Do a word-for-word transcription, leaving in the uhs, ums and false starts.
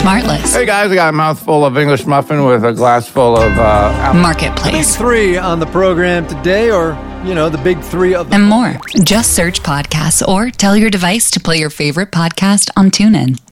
SmartLess. Hey guys, I got a mouthful of English muffin with a glass full of uh, apple. Marketplace. Big three on the program today, or, you know, the big three of the... And more. Just search podcasts or tell your device to play your favorite podcast on TuneIn.